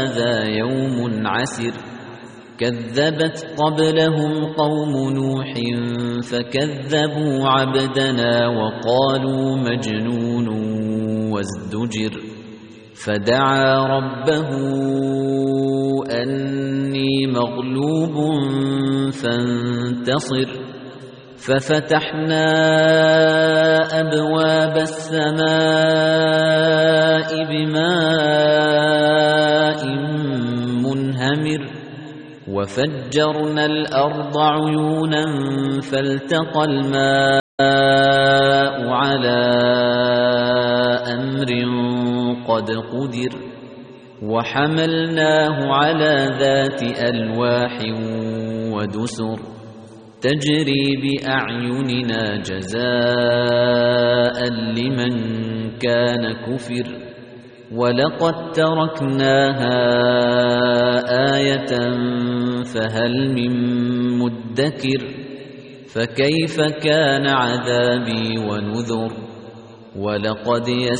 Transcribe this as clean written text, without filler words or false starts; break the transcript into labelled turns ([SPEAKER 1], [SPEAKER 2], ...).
[SPEAKER 1] هَٰذَا يَوْمٌ عَسِرٌ كَذَّبَتْ قَبْلَهُمْ قَوْمُ نُوحٍ فَكَذَّبُوا عَبْدَنَا وَقَالُوا مَجْنُونٌ وَازْدُجِرَ فَدَعَا رَبَّهُ أَنِّي مَغْلُوبٌ فَانتَصِرْ فَفَتَحْنَا أَبْوَابَ السَّمَاءِ بِمَاءٍ مُنْهَمِرٍ وَفَجَّرْنَا الْأَرْضَ عُيُونًا فَالْتَقَى الْمَاءُ عَلَىٰ أَمْرٍ قَدْ قُدِرَ وَحَمَلْنَاهُ عَلَىٰ ذَاتِ أَلْوَاحٍ وَدُسُرٍ تَجْرِي بِأَعْيُنِنَا جَزَاءً لِمَنْ كَانَ كُفِرَ وَلَقَدْ تَرَكْنَاهَا آيَةً فَهَلْ مِن مُّدَّكِرٍ فَكَيْفَ كَانَ عَذَابِي وَنُذُرِ وَلَقَدْ